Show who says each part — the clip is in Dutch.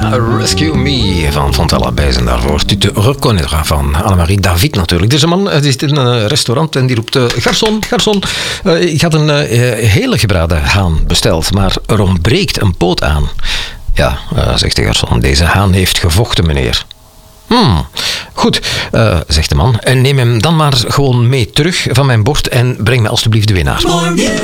Speaker 1: Rescue Me van Fontella Bijs. En daarvoor Tu te reconnaîtras van Annemarie David natuurlijk. Deze man die zit in een restaurant en die roept... Garçon, ik had een hele gebraden haan besteld, maar er ontbreekt een poot aan. Ja, zegt de garçon, deze haan heeft gevochten, meneer. Goed, zegt de man. En neem hem dan maar gewoon mee terug van mijn bord en breng me alstublieft de winnaar.